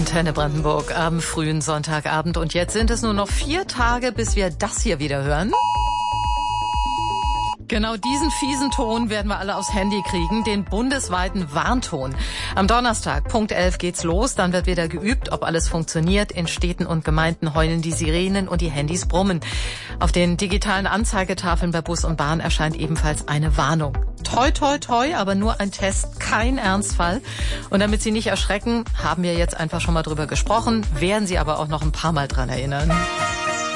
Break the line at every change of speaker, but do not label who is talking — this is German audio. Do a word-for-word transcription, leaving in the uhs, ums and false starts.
Antenne Brandenburg am frühen Sonntagabend. Und jetzt sind es nur noch vier Tage, bis wir das hier wieder hören. Genau diesen fiesen Ton werden wir alle aufs Handy kriegen, den bundesweiten Warnton. Am Donnerstag, Punkt elf, geht's los. Dann wird wieder geübt, ob alles funktioniert. In Städten und Gemeinden heulen die Sirenen und die Handys brummen. Auf den digitalen Anzeigetafeln bei Bus und Bahn erscheint ebenfalls eine Warnung. Toi, toi, toi, aber nur ein Test, kein Ernstfall. Und damit Sie nicht erschrecken, haben wir jetzt einfach schon mal drüber gesprochen, werden Sie aber auch noch ein paar Mal dran erinnern.